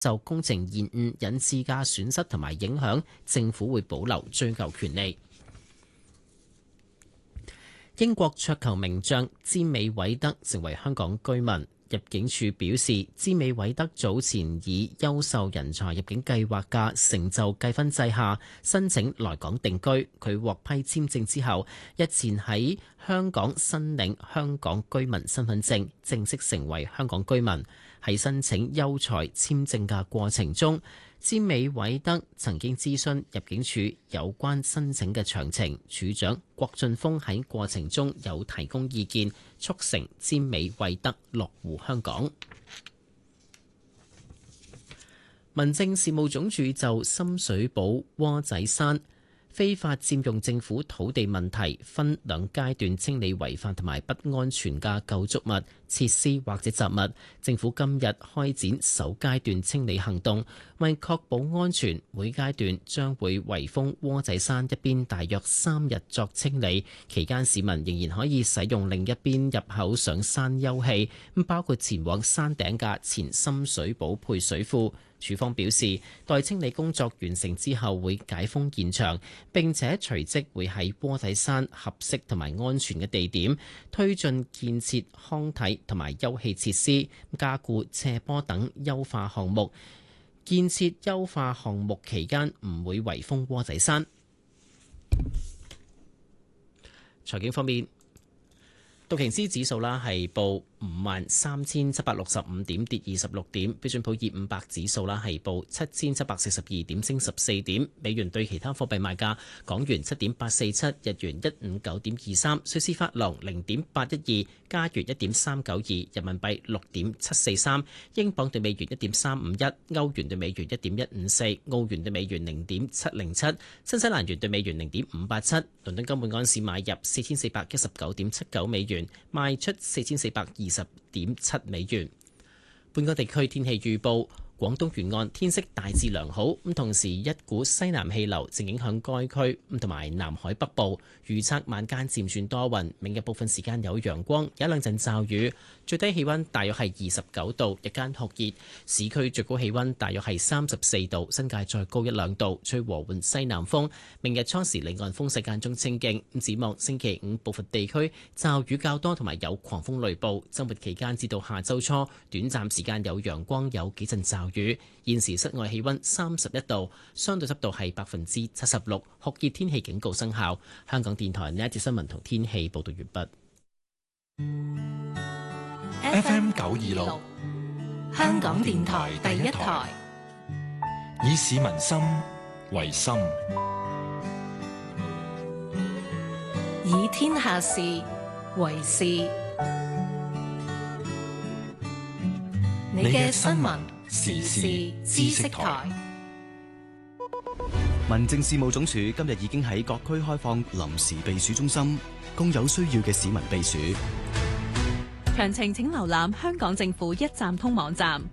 就工程延誤引致嘅損失同埋影響，政府會保留追究權利。英國桌球名將詹美韋德成為香港居民。入境處表示，詹美韋德早前以優秀人才入境計劃嘅成就計分制下申請來港定居。佢獲批簽證之後，日前喺香港申領香港居民身份證，正式成為香港居民。喺申請優才簽證嘅過程中，詹美韋德曾經諮詢入境處有關申請嘅詳情，處長郭俊峰喺過程中有提供意見，促成詹美韋德落戶香港。民政事務總署就深水埗窩仔山非法佔用政府土地問題，分兩階段清理違法同埋不安全嘅構築物、設施或者雜物。政府今日開展首階段清理行動，為確保安全，每階段將會圍封窩仔山一邊大約3日作清理。期間市民仍然可以使用另一邊入口上山休憩，包括前往山頂嘅前深水埗配水庫。署方表示，待清理工作完成之後，會解封現場，並且隨即會喺窩仔山合適同埋安全嘅地點推進建設康體同埋休憩設施，加固斜坡等優化項目。建設優化項目期間唔會圍封窩仔山。財經方面，道瓊斯指數啦係報53,765點，跌26點。標準普爾500指數啦係報7,742點，升14點。美元對其他貨幣賣價：港元7.847，日元159.23，瑞士法郎0.812，加元1.392，人民幣6.743，英鎊對美元1.351，歐元對美元1.154，澳元對美元0.707，新西蘭元對美元0.587。倫敦金每安士買入4,419.79美元，賣出4,420.7美元。本港地區天氣預報：廣東沿岸天色大致良好，咁同時一股西南氣流正影響該區，同埋南海北部。預測晚間漸轉多雲，明日部分時間有陽光，有一兩陣驟雨。最低氣溫大約係29度，日間酷熱。市區最高氣溫大約係34度，新界再高一兩度。吹和緩西南風。明日初時離岸風勢間中清勁。展望星期五部分地區驟雨較多，同埋有狂風雷暴。週末期間至到下週初，短暫時間有陽光，有幾陣驟雨。現時室外氣溫31度，相對濕度係76%，酷熱天氣警告生效。香港電台呢一節新聞同天氣報道完畢。 FM 926，香港電台第一台，以市民心為心， 以天下事為事。你嘅新聞時事知識台。 民政事務總署今日已經喺各區開放臨時避暑中心，供有需要嘅市民避暑。 詳情請瀏覽香港政府一站通網站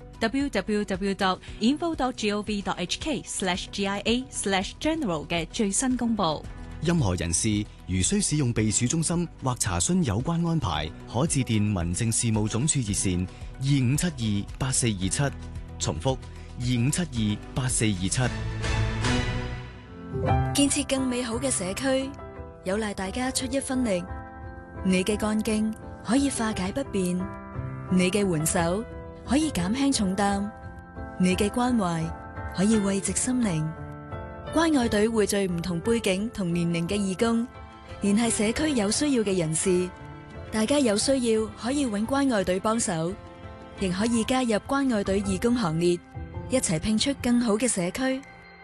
www.info.gov.hk/GIA/general 嘅最新公佈。 任何人士如需使用避暑中心或查詢有關安排，可致電民政事務總署熱線25728427，重複25728427。 建設更美好嘅社區，有賴大家出一分力。你嘅幹勁可以化解不便，你嘅援手可以減輕重擔，你嘅關懷可以慰藉心靈。關愛隊匯聚唔同背景同年齡嘅義工，聯繫社區有需要嘅人士。大家有需要可以搵關愛隊幫手，亦可以加入關愛隊義工行列，一齊拼出更好嘅社區。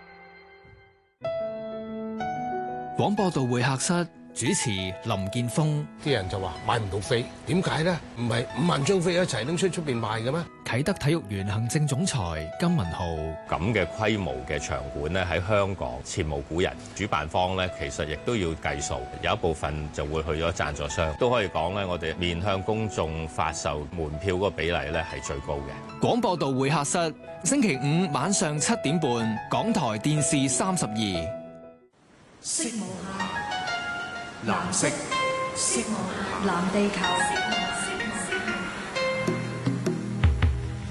廣播道會客室主持林健鋒。 啲人就話買唔到飛，點解呢？唔係5萬張飛一齊拎出邊賣嘅咩？ 啟德體育園行政總裁金文浩。 咁嘅規模嘅場館呢，喺香港前無古人。主辦方呢，其實亦都要計數，有一部分就會去咗贊助商。都可以講呢，我哋面向公眾發售門票嗰個比例呢係最高嘅。 廣播道會客室星期五晚上7點半，港台電視32。 色無限， 藍色， 色無限，藍地球。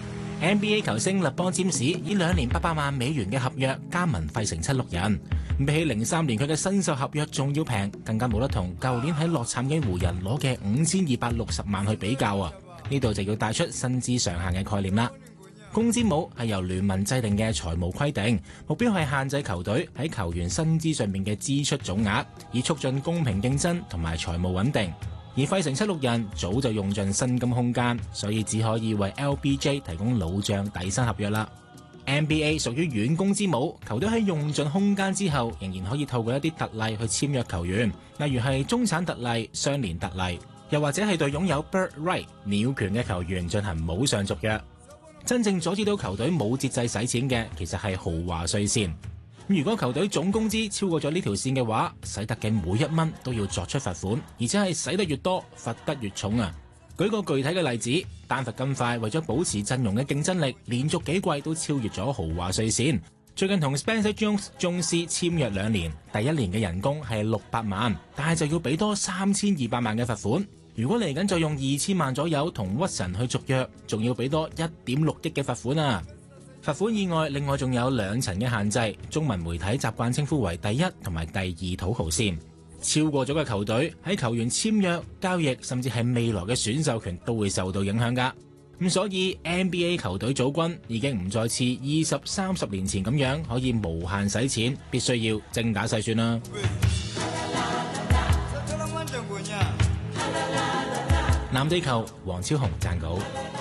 NBA 球星勒邦詹士以2年800萬美元嘅合約加盟費城七六人，比起03年佢嘅新秀合約仲要平，更加冇得同舊年喺洛杉磯湖人攞嘅5260萬去比較啊！呢度就要帶出薪資上限嘅概念啦。工資帽係由聯盟制定嘅財務規定，目標係限制球隊喺球員薪資上面嘅支出總額，以促進公平競爭同埋財務穩定。而費城七六人早就用盡薪金空間，所以只可以為 LBJ 提供老將底薪合約啦。NBA 屬於軟工資帽，球隊喺用盡空間之後，仍然可以透過一啲特例去簽約球員，例如係中產特例、雙年特例，又或者係對擁有 bird right 鳥權嘅球員進行帽上續約。真正阻止到球隊冇節制使錢嘅，其實係豪華稅線。如果球隊總工資超過咗呢條線嘅話，使得嘅每一蚊都要作出罰款，而且係使得越多，罰得越重啊！舉個具體嘅例子，丹佛金塊為咗保持陣容嘅競爭力，連續幾季都超越咗豪華稅線。最近同 Spencer Jones 宗師簽約2年，第1年嘅人工係600萬，但係就要俾多3200萬嘅罰款。如果嚟緊再用2000萬左右同屈臣去續約，仲要俾多1.6億嘅罰款啊！罰款以外，另外仲有2層嘅限制，中文媒體習慣稱呼為第1同埋第2土豪線。超過咗嘅球隊喺球員簽約、交易，甚至係未來嘅選秀權都會受到影響㗎。咁所以 NBA 球隊組軍已經唔再似20-30年前咁樣可以無限使錢，必須要精打細算啦。藍地球黃超雄撰稿。